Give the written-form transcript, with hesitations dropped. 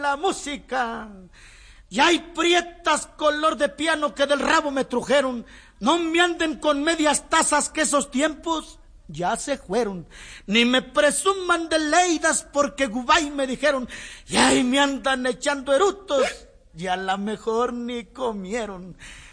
la música. Y hay prietas color de piano que del rabo me trujeron. No me anden con medias tazas que esos tiempos ya se fueron. Ni me presuman de leidas porque Gubay me dijeron. Y ahí me andan echando erutos y a la mejor ni comieron.